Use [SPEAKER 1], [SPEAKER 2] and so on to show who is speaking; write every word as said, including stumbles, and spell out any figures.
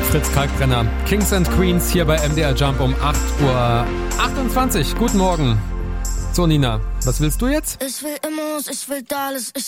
[SPEAKER 1] Fritz Kalkbrenner. Kings and Queens hier bei M D R Jump um acht Uhr achtundzwanzig. Guten Morgen. So, Nina, was willst du jetzt?
[SPEAKER 2] Ich will Immos, ich will alles, ich